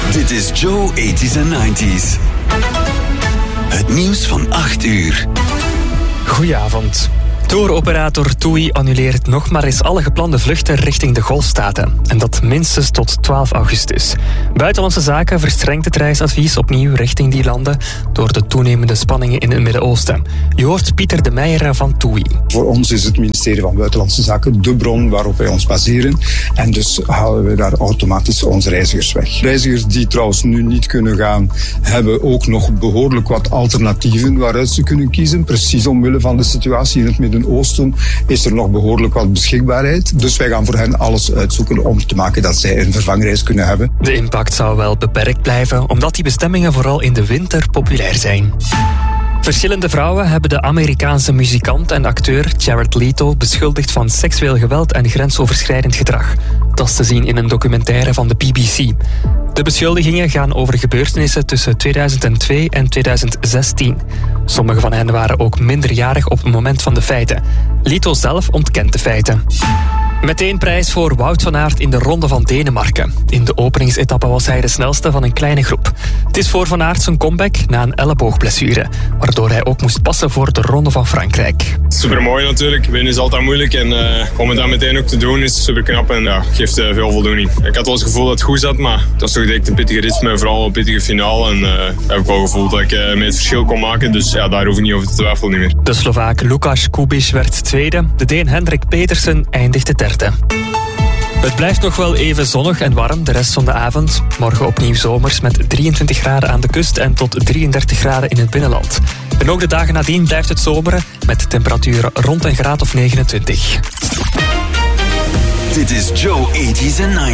Dit is Joe 80s en 90s. Het nieuws van 8 uur. Goedenavond. Touroperator TUI annuleert nog maar eens alle geplande vluchten richting de Golfstaten. En dat minstens tot 12 augustus. Buitenlandse Zaken verstrengt het reisadvies opnieuw richting die landen door de toenemende spanningen in het Midden-Oosten. Je hoort Pieter de Meijer van TUI. Voor ons is het ministerie van Buitenlandse Zaken de bron waarop wij ons baseren. En dus halen we daar automatisch onze reizigers weg. Reizigers die trouwens nu niet kunnen gaan, hebben ook nog behoorlijk wat alternatieven waaruit ze kunnen kiezen. Precies omwille van de situatie in het Midden-Oosten is er nog behoorlijk wat beschikbaarheid. Dus wij gaan voor hen alles uitzoeken om te maken dat zij een vervangreis kunnen hebben. De impact zou wel beperkt blijven, omdat die bestemmingen vooral in de winter populair zijn. Verschillende vrouwen hebben de Amerikaanse muzikant en acteur Jared Leto beschuldigd van seksueel geweld en grensoverschrijdend gedrag. Dat is te zien in een documentaire van de BBC. De beschuldigingen gaan over gebeurtenissen tussen 2002 en 2016. Sommige van hen waren ook minderjarig op het moment van de feiten. Leto zelf ontkent de feiten. Meteen prijs voor Wout van Aert in de Ronde van Denemarken. In de openingsetappe was hij de snelste van een kleine groep. Het is voor Van Aert zijn comeback na een elleboogblessure, waardoor hij ook moest passen voor de Ronde van Frankrijk. Supermooi natuurlijk. Winnen is altijd moeilijk en om het dan meteen ook te doen is super knap en geeft veel voldoening. Ik had wel het gevoel dat het goed zat, maar het was toch direct een pittige ritme, vooral een pittige finale. En heb ik wel gevoeld dat ik mee het verschil kon maken, dus daar hoef ik niet over te twijfelen niet meer. De Slovaak Lukáš Kubíš werd tweede, de Deen Hendrik Petersen eindigde derde. Het blijft nog wel even zonnig en warm de rest van de avond. Morgen opnieuw zomers met 23 graden aan de kust en tot 33 graden in het binnenland. En ook de dagen nadien blijft het zomeren met temperaturen rond een graad of 29. Dit is Joe 80s en 90s.